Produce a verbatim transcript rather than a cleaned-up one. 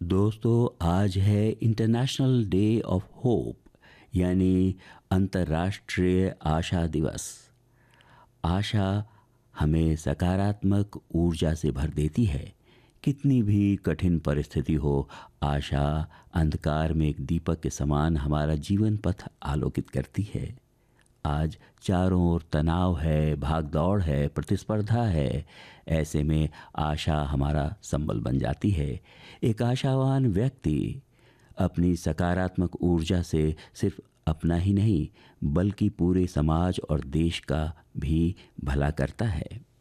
दोस्तों, आज है इंटरनेशनल डे ऑफ होप, यानी अंतर्राष्ट्रीय आशा दिवस। आशा हमें सकारात्मक ऊर्जा से भर देती है। कितनी भी कठिन परिस्थिति हो, आशा अंधकार में एक दीपक के समान हमारा जीवन पथ आलोकित करती है। आज चारों ओर तनाव है, भागदौड़ है, प्रतिस्पर्धा है। ऐसे में आशा हमारा संबल बन जाती है। एक आशावान व्यक्ति अपनी सकारात्मक ऊर्जा से सिर्फ अपना ही नहीं, बल्कि पूरे समाज और देश का भी भला करता है।